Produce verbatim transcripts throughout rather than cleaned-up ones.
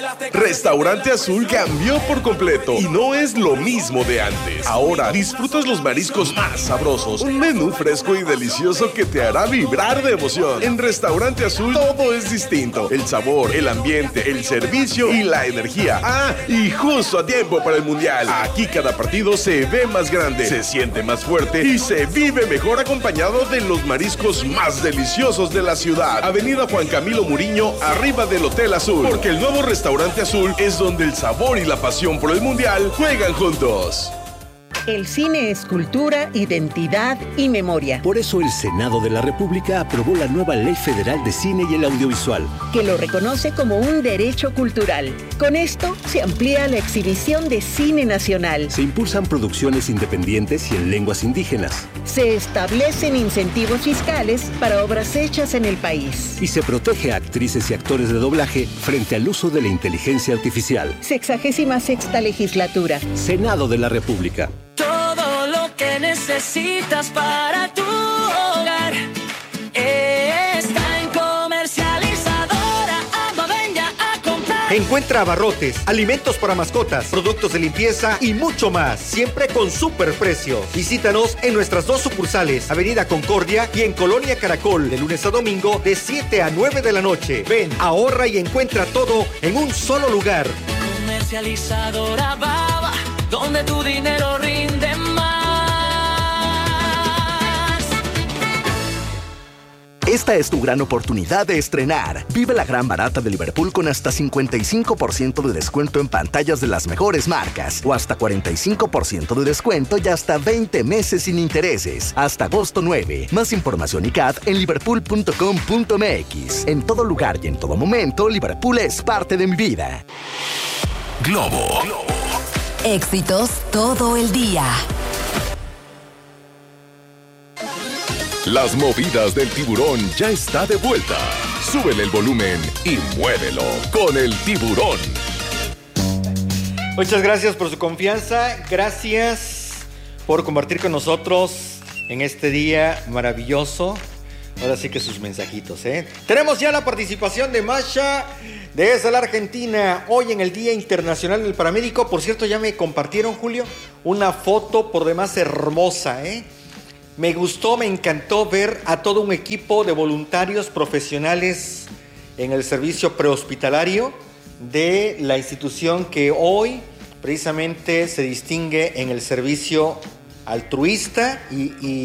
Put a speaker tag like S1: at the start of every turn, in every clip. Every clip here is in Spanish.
S1: Restaurante Azul cambió por completo y no es lo mismo de antes. Ahora disfrutas los mariscos más sabrosos, un menú fresco y delicioso que te hará vibrar de emoción. En Restaurante Azul todo es distinto: el sabor, el ambiente, el servicio y la energía. Ah, y justo a tiempo para el Mundial. Aquí cada partido se ve más grande, se siente más fuerte y se vive mejor acompañado de los mariscos más deliciosos de la ciudad. Avenida Juan Camilo Muriño, arriba del Hotel Azul. Porque el nuevo Restaurante Azul es donde el sabor y la pasión por el Mundial juegan juntos.
S2: El cine es cultura, identidad y memoria.
S3: Por eso el Senado de la República aprobó la nueva Ley Federal de Cine y el Audiovisual,
S2: que lo reconoce como un derecho cultural. Con esto se amplía la exhibición de cine nacional.
S3: Se impulsan producciones independientes y en lenguas indígenas.
S2: Se establecen incentivos fiscales para obras hechas en el país.
S3: Y se protege a actrices y actores de doblaje frente al uso de la inteligencia artificial.
S2: Sexagésima sexta legislatura.
S3: Senado de la República.
S4: Todo lo que necesitas para tu hogar está en Comercializadora. Ama, ven ya a comprar.
S5: Encuentra abarrotes, alimentos para mascotas, productos de limpieza y mucho más, siempre con superprecios. Visítanos en nuestras dos sucursales, Avenida Concordia y en Colonia Caracol, de lunes a domingo de siete a nueve de la noche. Ven, ahorra y encuentra todo en un solo lugar.
S4: Comercializadora Baba, donde tu dinero rinde más.
S6: Esta es tu gran oportunidad de estrenar. Vive la gran barata de Liverpool con hasta cincuenta y cinco por ciento de descuento en pantallas de las mejores marcas o hasta cuarenta y cinco por ciento de descuento y hasta veinte meses sin intereses. Hasta agosto nueve. Más información y C A D en liverpool punto com punto m x. En todo lugar y en todo momento, Liverpool es parte de mi vida.
S1: Globo.
S7: Éxitos todo el día.
S1: Las movidas del tiburón ya está de vuelta. Súbele el volumen y muévelo con el tiburón.
S5: Muchas gracias por su confianza. Gracias por compartir con nosotros en este día maravilloso. Ahora sí que sus mensajitos, ¿eh? Tenemos ya la participación de Masha desde la Argentina. Hoy en el Día Internacional del Paramédico. Por cierto, ya me compartieron, Julio, una foto por demás hermosa, ¿eh? Me gustó, me encantó ver a todo un equipo de voluntarios profesionales en el servicio prehospitalario de la institución que hoy precisamente se distingue en el servicio altruista y...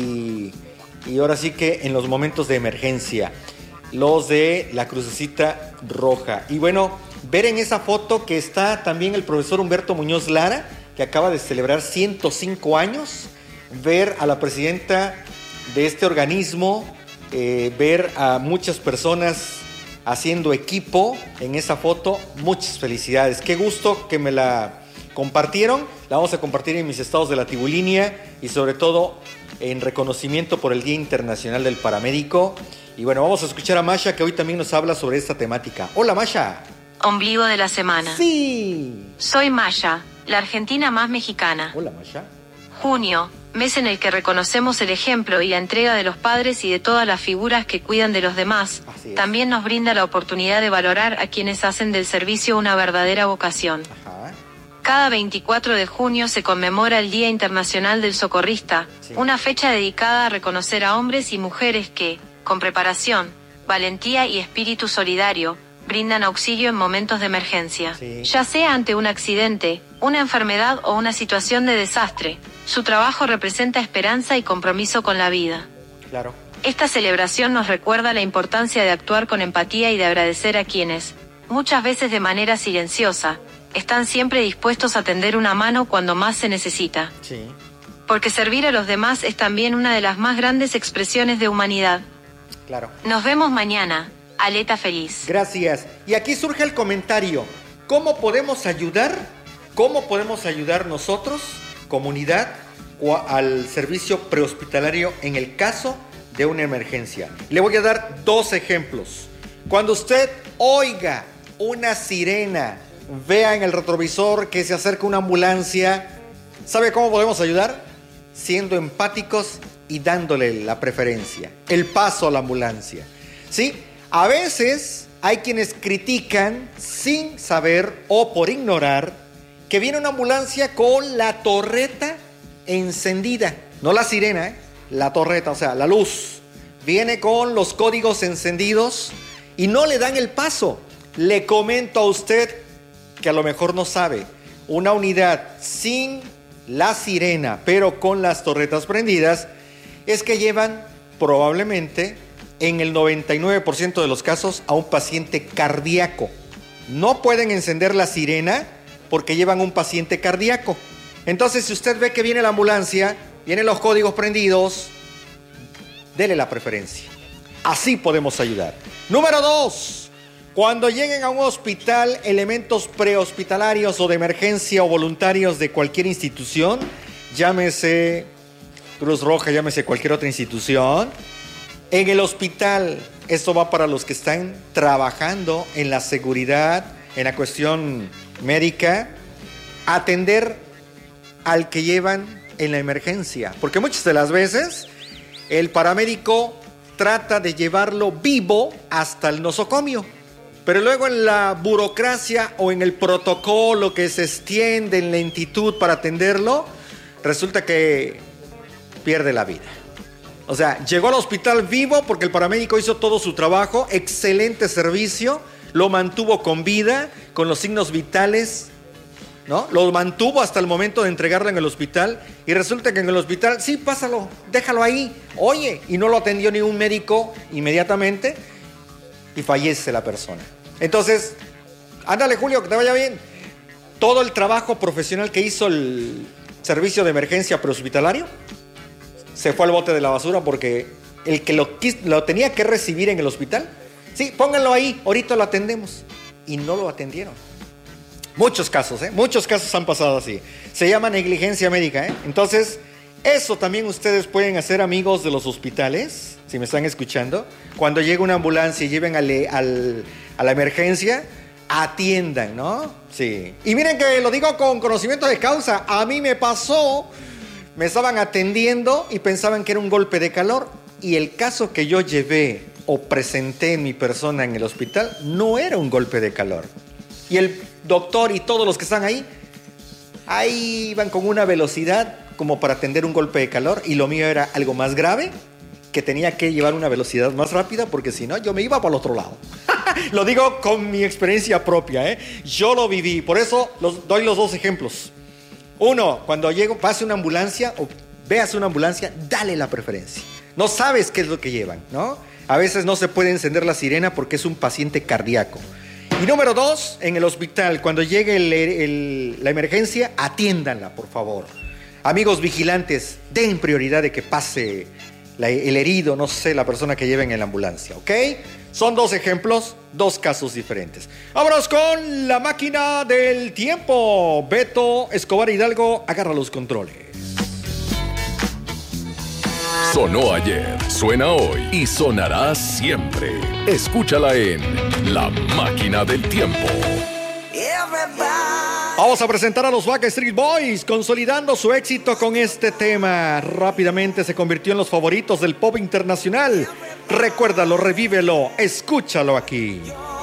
S5: y Y ahora sí que en los momentos de emergencia, los de la Crucecita Roja. Y bueno, ver en esa foto que está también el profesor Humberto Muñoz Lara, que acaba de celebrar ciento cinco años, ver a la presidenta de este organismo, eh, ver a muchas personas haciendo equipo en esa foto. Muchas felicidades. Qué gusto que me la compartieron. La vamos a compartir en mis estados de la Tibulinia y sobre todo en reconocimiento por el Día Internacional del Paramédico. Y bueno, vamos a escuchar a Masha, que hoy también nos habla sobre esta temática. Hola, Masha.
S8: Ombligo de la semana.
S5: Sí.
S8: Soy Masha, la argentina más mexicana.
S5: Hola, Masha.
S8: Junio, mes en el que reconocemos el ejemplo y la entrega de los padres y de todas las figuras que cuidan de los demás, también nos brinda la oportunidad de valorar a quienes hacen del servicio una verdadera vocación.
S5: Ajá.
S8: Cada veinticuatro de junio se conmemora el Día Internacional del Socorrista, sí. Una fecha dedicada a reconocer a hombres y mujeres que, con preparación, valentía y espíritu solidario, brindan auxilio en momentos de emergencia. Sí. Ya sea ante un accidente, una enfermedad o una situación de desastre, su trabajo representa esperanza y compromiso con la vida.
S5: Claro.
S8: Esta celebración nos recuerda la importancia de actuar con empatía y de agradecer a quienes, muchas veces de manera silenciosa, están siempre dispuestos a tender una mano cuando más se necesita.
S5: Sí.
S8: Porque servir a los demás es también una de las más grandes expresiones de humanidad.
S5: Claro.
S8: Nos vemos mañana. Aleta feliz.
S5: Gracias. Y aquí surge el comentario. ¿Cómo podemos ayudar? ¿Cómo podemos ayudar nosotros, comunidad, o al servicio prehospitalario en el caso de una emergencia? Le voy a dar dos ejemplos. Cuando usted oiga una sirena, vea en el retrovisor que se acerca una ambulancia, ¿sabe cómo podemos ayudar? Siendo empáticos y dándole la preferencia, el paso a la ambulancia. ¿Sí? A veces hay quienes critican sin saber o por ignorar que viene una ambulancia con la torreta encendida. No la sirena, ¿eh? La torreta, o sea, la luz. Viene con los códigos encendidos y no le dan el paso. Le comento a usted que a lo mejor no sabe. Una unidad sin la sirena, pero con las torretas prendidas, es que llevan probablemente en el noventa y nueve por ciento de los casos a un paciente cardíaco. No pueden encender la sirena porque llevan un paciente cardíaco. Entonces, si usted ve que viene la ambulancia, vienen los códigos prendidos, dele la preferencia. Así podemos ayudar. Número dos, cuando lleguen a un hospital, elementos prehospitalarios o de emergencia o voluntarios de cualquier institución, llámese Cruz Roja, llámese cualquier otra institución, en el hospital, esto va para los que están trabajando en la seguridad, en la cuestión médica, atender al que llevan en la emergencia. Porque muchas de las veces el paramédico trata de llevarlo vivo hasta el nosocomio. Pero luego en la burocracia o en el protocolo que se extiende en lentitud para atenderlo, resulta que pierde la vida. O sea, llegó al hospital vivo porque el paramédico hizo todo su trabajo, excelente servicio, lo mantuvo con vida, con los signos vitales, ¿no? Lo mantuvo hasta el momento de entregarlo en el hospital y resulta que en el hospital, sí, pásalo, déjalo ahí, oye, y no lo atendió ni un médico inmediatamente y fallece la persona. Entonces, ándale, Julio, que te vaya bien. Todo el trabajo profesional que hizo el servicio de emergencia prehospitalario se fue al bote de la basura porque el que lo, lo tenía que recibir en el hospital, sí, pónganlo ahí, ahorita lo atendemos. Y no lo atendieron. Muchos casos, ¿eh? Muchos casos han pasado así. Se llama negligencia médica, ¿eh? Entonces, eso también ustedes pueden hacer, amigos de los hospitales, si me están escuchando. Cuando llega una ambulancia y lleven al, al, a la emergencia, atiendan, ¿no? Sí. Y miren que lo digo con conocimiento de causa. A mí me pasó... Me estaban atendiendo y pensaban que era un golpe de calor. Y el caso que yo llevé o presenté en mi persona en el hospital no era un golpe de calor. Y el doctor y todos los que están ahí, ahí iban con una velocidad como para atender un golpe de calor. Y lo mío era algo más grave, que tenía que llevar una velocidad más rápida porque si no yo me iba para el otro lado. Lo digo con mi experiencia propia, ¿eh? Yo lo viví. Por eso los, doy los dos ejemplos. Uno, cuando llego, pase una ambulancia o veas una ambulancia, dale la preferencia. No sabes qué es lo que llevan, ¿no? A veces no se puede encender la sirena porque es un paciente cardíaco. Y número dos, en el hospital, cuando llegue el, el, la emergencia, atiéndanla, por favor. Amigos vigilantes, den prioridad de que pase la, el herido, no sé, la persona que lleven en la ambulancia, ¿ok? Son dos ejemplos, dos casos diferentes. Vámonos con la máquina del tiempo. Beto Escobar Hidalgo, agarra los controles.
S9: Sonó ayer, suena hoy y sonará siempre. Escúchala en La Máquina del Tiempo.
S5: Vamos a presentar a los Backstreet Boys, consolidando su éxito con este tema. Rápidamente se convirtió en los favoritos del pop internacional. Recuérdalo, revívelo, escúchalo aquí.